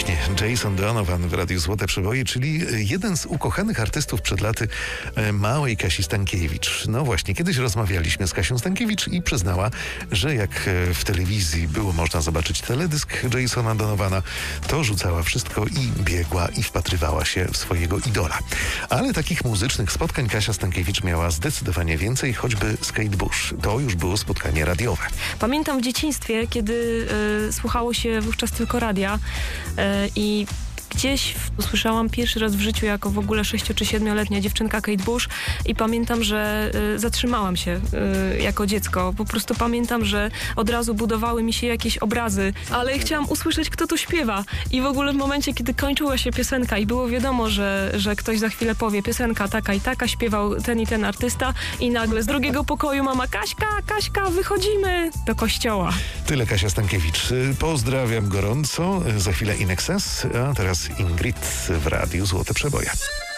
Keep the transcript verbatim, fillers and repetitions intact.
pięknie. Jason Donovan w Radiu Złote Przeboje, czyli jeden z ukochanych artystów przed laty małej Kasi Stankiewicz. No właśnie, kiedyś rozmawialiśmy z Kasią Stankiewicz i przyznała, że jak w telewizji było można zobaczyć teledysk Jasona Donovana, to rzucała wszystko i biegła i wpatrywała się w swojego idola. Ale takich muzycznych spotkań Kasia Stankiewicz miała zdecydowanie więcej, choćby z Kate Bush. To już było spotkanie radiowe. Pamiętam w dzieciństwie, kiedy y, słuchało się wówczas tylko radia y, i gdzieś usłyszałam pierwszy raz w życiu jako w ogóle sześcio czy siedmioletnia dziewczynka Kate Bush i pamiętam, że y, zatrzymałam się y, jako dziecko. Po prostu pamiętam, że od razu budowały mi się jakieś obrazy, ale chciałam usłyszeć, kto tu śpiewa. I w ogóle w momencie, kiedy kończyła się piosenka i było wiadomo, że, że ktoś za chwilę powie piosenka taka i taka, śpiewał ten i ten artysta i nagle z drugiego pokoju mama: Kaśka, Kaśka, wychodzimy do kościoła. Tyle Kasia Stankiewicz. Pozdrawiam gorąco. Za chwilę In Excess, a teraz Ingrid w Radiu Złote Przeboje.